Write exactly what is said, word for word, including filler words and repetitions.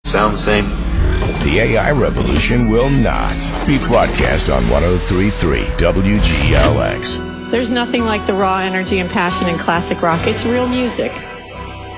sound the same. The A I revolution will not be broadcast on one oh three point three W G L X. There's nothing like the raw energy and passion in classic rock. It's real music.